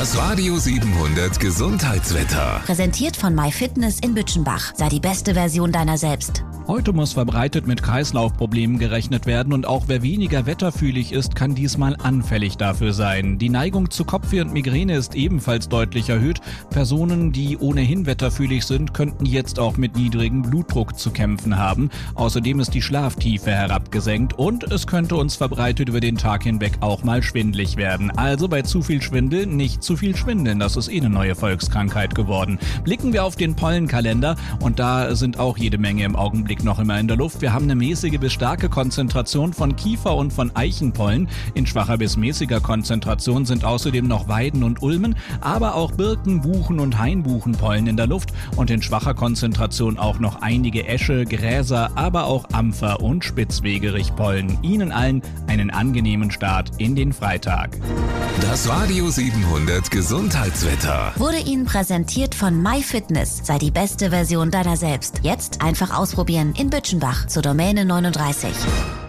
Das Radio 700 Gesundheitswetter. Präsentiert von MyFitness in Bütchenbach. Sei die beste Version deiner selbst. Heute muss verbreitet mit Kreislaufproblemen gerechnet werden und auch wer weniger wetterfühlig ist, kann diesmal anfällig dafür sein. Die Neigung zu Kopfweh und Migräne ist ebenfalls deutlich erhöht. Personen, die ohnehin wetterfühlig sind, könnten jetzt auch mit niedrigem Blutdruck zu kämpfen haben. Außerdem ist die Schlaftiefe herabgesenkt und es könnte uns verbreitet über den Tag hinweg auch mal schwindelig werden. Also bei zu viel Schwindel nicht zu viel schwindeln, das ist eine neue Volkskrankheit geworden. Blicken wir auf den Pollenkalender und da sind auch jede Menge im Augenblick noch immer in der Luft. Wir haben eine mäßige bis starke Konzentration von Kiefer- und von Eichenpollen. In schwacher bis mäßiger Konzentration sind außerdem noch Weiden und Ulmen, aber auch Birken, Buchen und Hainbuchenpollen in der Luft und in schwacher Konzentration auch noch einige Esche, Gräser, aber auch Ampfer- und Spitzwegerichpollen. Ihnen allen einen angenehmen Start in den Freitag. Das Radio 700 Gesundheitswetter Wurde Ihnen präsentiert von MyFitness. Sei die beste Version deiner selbst. Jetzt einfach ausprobieren in Bütchenbach zur Domäne 39.